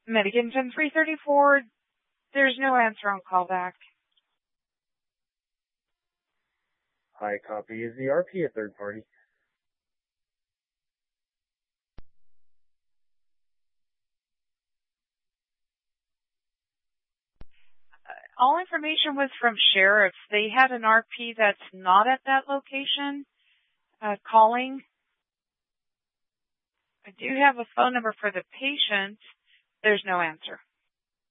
Medigan 10334, there's no answer on callback. Hi, copy. Is the RP a third party? All information was from sheriffs. They had an RP that's not at that location calling. I do have a phone number for the patient. There's no answer.